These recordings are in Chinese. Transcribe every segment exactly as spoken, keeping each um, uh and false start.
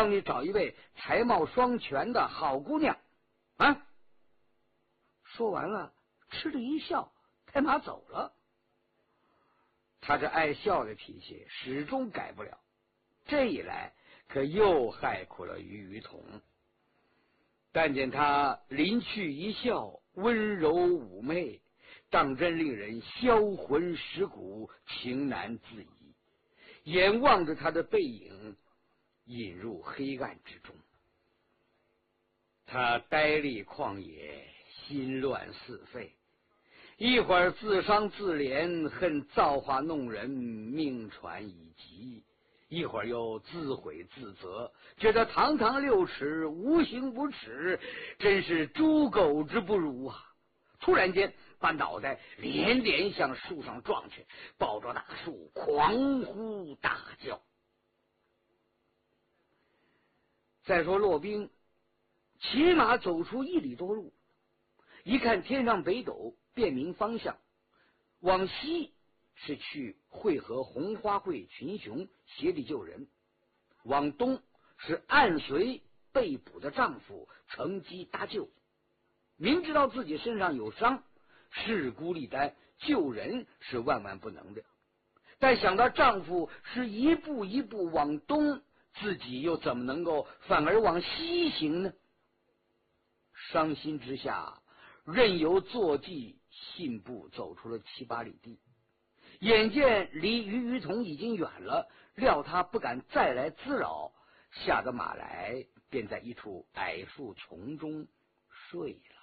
帮你找一位才貌双全的好姑娘啊。说完了，嗤着一笑，拍马走了。他这爱笑的脾气始终改不了，这一来可又害苦了于于彤。但见他临去一笑，温柔妩媚，当真令人销魂蚀骨，情难自已。眼望着他的背影，引入黑暗之中。他呆立旷野，心乱似沸，一会儿自伤自怜，恨造化弄人，命传已极；一会儿又自悔自责，觉得堂堂六尺，无形无耻，真是猪狗之不如啊！突然间，把脑袋连连向树上撞去，抱着大树狂呼大叫。再说骆宾骑马走出一里多路，一看天上北斗，辨明方向，往西是去会合红花会群雄，协力救人；往东是暗随被捕的丈夫，乘机搭救。明知道自己身上有伤，势孤力单，救人是万万不能的。但想到丈夫是一步一步往东，自己又怎么能够反而往西行呢？伤心之下，任由坐骑信步走出了七八里地。眼见离于于彤已经远了，料他不敢再来滋扰，下得马来，便在一处矮树丛中睡了。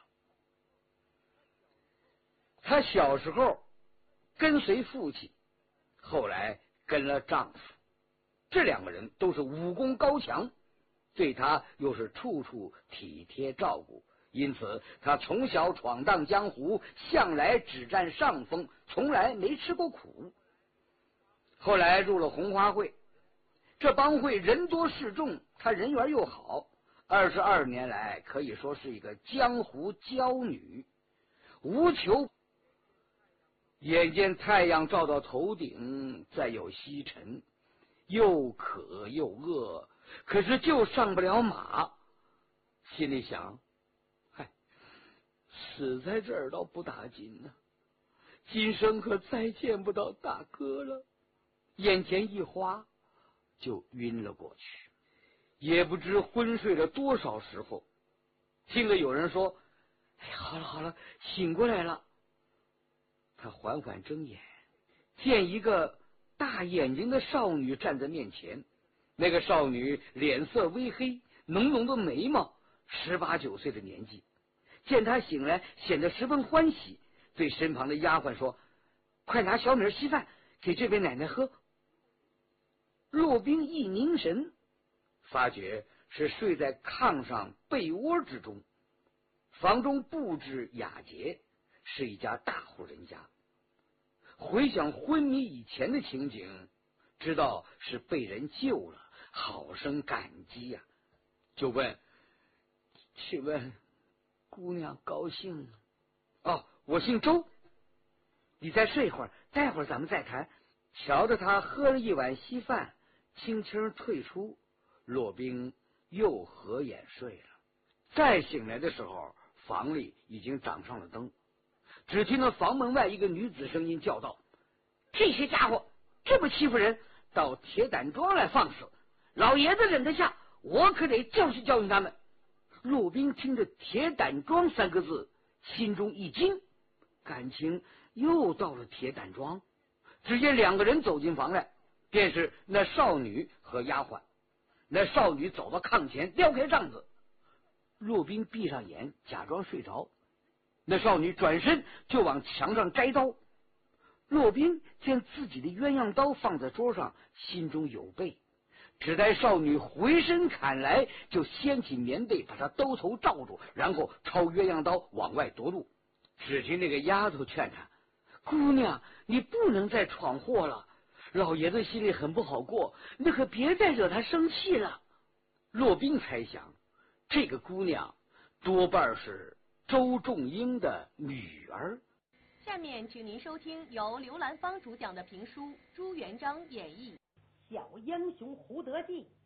她小时候跟随父亲，后来跟了丈夫，这两个人都是武功高强，对她又是处处体贴照顾，因此她从小闯荡江湖，向来只占上风，从来没吃过苦。后来入了红花会，这帮会人多势众，她人缘又好，二十二年来可以说是一个江湖娇女，无求。眼见太阳照到头顶，再有西沉，又渴又饿，可是就上不了马。心里想，嗨，死在这儿倒不打紧呢，今生可再见不到大哥了。眼前一花，就晕了过去。也不知昏睡了多少时候，听了有人说：“哎，好了好了，醒过来了。”他缓缓睁眼，见一个大眼睛的少女站在面前。那个少女脸色微黑，浓浓的眉毛，十八九岁的年纪。见他醒来，显得十分欢喜，对身旁的丫鬟说：“快拿小米稀饭给这位奶奶喝。”骆宾一凝神，发觉是睡在炕上被窝之中。房中布置雅洁，是一家大户人家。回想昏迷以前的情景，知道是被人救了，好生感激呀、啊，就问：“请问姑娘高兴吗？”“哦，我姓周。”“你再睡一会儿，待会儿咱们再谈。”瞧着他喝了一碗稀饭，轻轻退出，骆宾又合眼睡了。再醒来的时候，房里已经长上了灯。只听到房门外一个女子声音叫道：“这些家伙这么欺负人，到铁胆庄来放肆，老爷子忍得下，我可得教训教训他们。”骆宾听着铁胆庄三个字，心中一惊，感情又到了铁胆庄。只见两个人走进房来，便是那少女和丫鬟。那少女走到炕前，撩开帐子，骆宾闭上眼，假装睡着。那少女转身就往墙上摘刀。骆宾见自己的鸳鸯刀放在桌上，心中有备，只待少女回身砍来，就掀起棉被把她兜头罩住，然后抄鸳鸯刀往外夺路。只听那个丫头劝他：“姑娘，你不能再闯祸了，老爷子心里很不好过，你可别再惹他生气了。”骆宾猜想，这个姑娘多半是周仲英的女儿。 下面请您收听由刘兰芳主讲的评书《朱元璋演义》。 小英雄胡德记